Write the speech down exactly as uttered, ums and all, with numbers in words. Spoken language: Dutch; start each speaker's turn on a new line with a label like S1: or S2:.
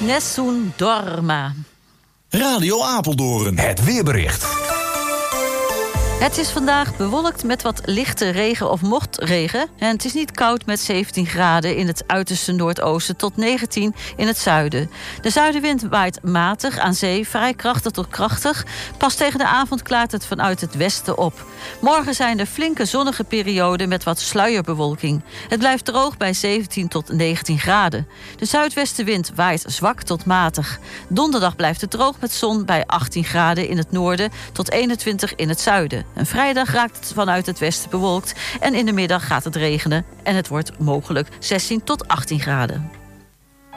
S1: Nessun dorma.
S2: Radio Apeldoorn.
S3: Het weerbericht.
S1: Het is vandaag bewolkt met wat lichte regen of motregen. En het is niet koud met zeventien graden in het uiterste noordoosten tot negentien in het zuiden. De zuidenwind waait matig aan zee, vrij krachtig tot krachtig. Pas tegen de avond klaart het vanuit het westen op. Morgen zijn er flinke zonnige perioden met wat sluierbewolking. Het blijft droog bij zeventien tot negentien graden. De zuidwestenwind waait zwak tot matig. Donderdag blijft het droog met zon bij achttien graden in het noorden tot eenentwintig in het zuiden. En vrijdag raakt het vanuit het westen bewolkt en in de middag gaat het regenen en het wordt mogelijk zestien tot achttien graden.